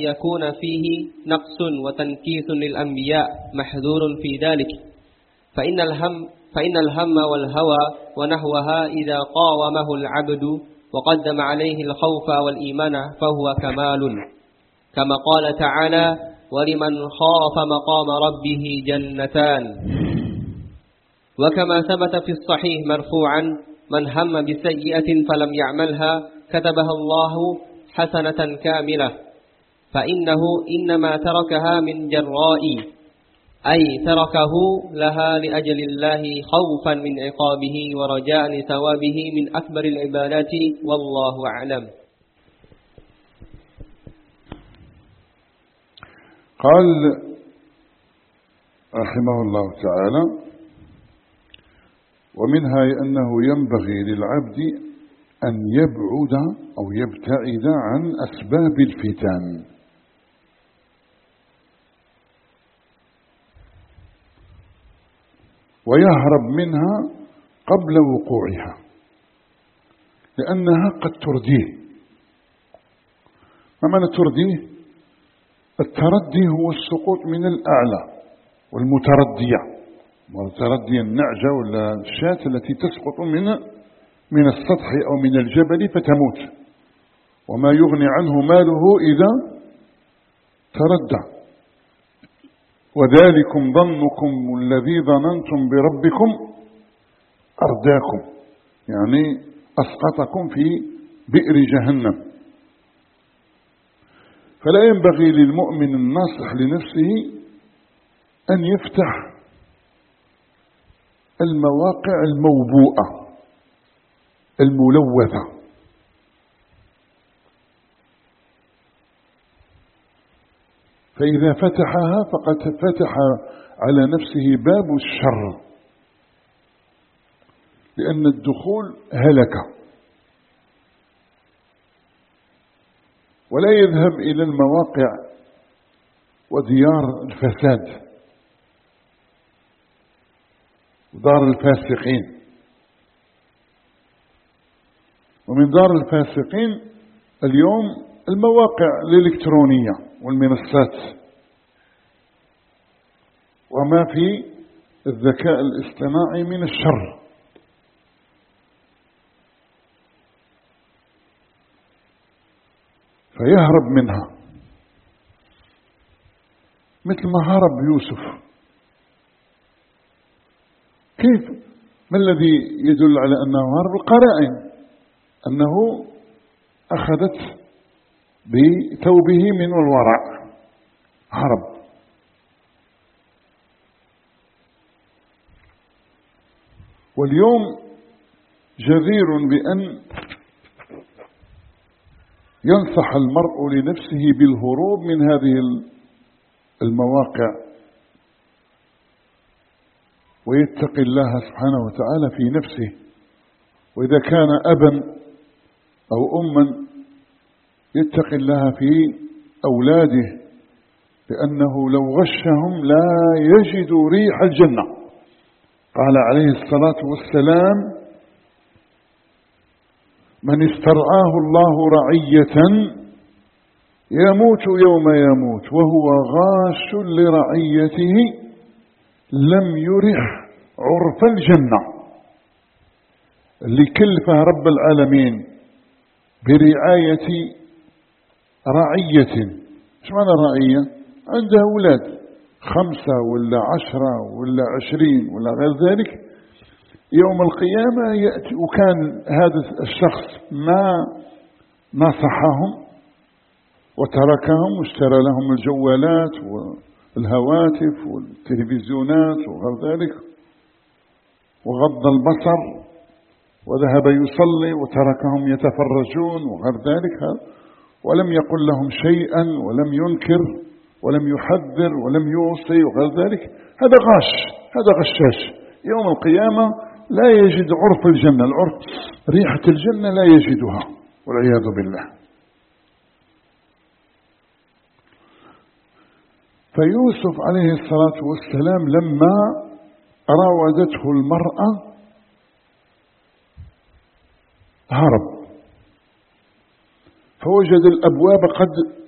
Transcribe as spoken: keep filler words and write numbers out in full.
يكون فيه نقص وتنكيس للأنبياء محذور في ذلك، فإن الهم فإن الهم والهوى ونحوها إذا قاومه العبد وقدم عليه الخوف والإيمان فهو كمال، كما قال تعالى: ولمن خاف مقام ربه جنتان. وكما ثبت في الصحيح مرفوعا: من هم بسيئة فلم يعملها كتبها الله حسنة كاملة، فإنه إنما تركها من جراء، أي تركه لها لأجل الله خوفا من عقابه ورجاء لثوابه من أكبر العبادات، والله أعلم. قال رحمه الله تعالى: ومنها أنه ينبغي للعبد أن يبعد أو يبتعد عن أسباب الفتن، ويهرب منها قبل وقوعها، لأنها قد ترديه. ما معنى ترديه؟ التردي هو السقوط من الأعلى، والمتردية متردية النعجة ولا الشاة التي تسقط من من السطح أو من الجبل فتموت، وما يغني عنه ماله إذا تردى. وذلكم ظنكم الذي ظننتم بربكم أرداكم، يعني أسقطكم في بئر جهنم. فلا ينبغي للمؤمن الناصح لنفسه أن يفتح المواقع الموبوءة الملوثة، فإذا فتحها فقد فتح على نفسه باب الشر، لأن الدخول هلك. ولا يذهب إلى المواقع وديار الفساد ودار الفاسقين. ومن دار الفاسقين اليوم المواقع الإلكترونية والمنصات وما في الذكاء الاصطناعي من الشر. فيهرب منها، مثل ما هرب يوسف. كيف؟ ما الذي يدل على أنه هرب؟ القرائن، أنه أخذت بثوبه من الوراء، هرب. واليوم جدير بأن ينصح المرء لنفسه بالهروب من هذه المواقع، ويتقي الله سبحانه وتعالى في نفسه. وإذا كان أبا أو أما يتقي الله في أولاده، لأنه لو غشهم لا يجدوا ريح الجنة. قال عليه الصلاة والسلام: من استرعاه الله رعية يموت يوم يموت وهو غاش لرعيته لم يرح عرف الجنة. اللي كلفه رب العالمين برعاية رعية. ايش معنى رعية؟ عنده أولاد خمسة ولا عشرة ولا عشرين ولا غير ذلك، يوم القيامة يأتي وكان هذا الشخص ما نصحهم وتركهم واشترى لهم الجوالات والهواتف والتلفزيونات وغير ذلك، وغض البصر وذهب يصلي وتركهم يتفرجون وغير ذلك، ولم يقل لهم شيئا ولم ينكر ولم يحذر ولم يوصي وغير ذلك، هذا غاش، هذا غشاش. يوم القيامة لا يجد عرف الجنة، العرف ريحة الجنة لا يجدها والعياذ بالله. فيوسف عليه الصلاة والسلام لما راودته المرأة هرب، فوجد الأبواب قد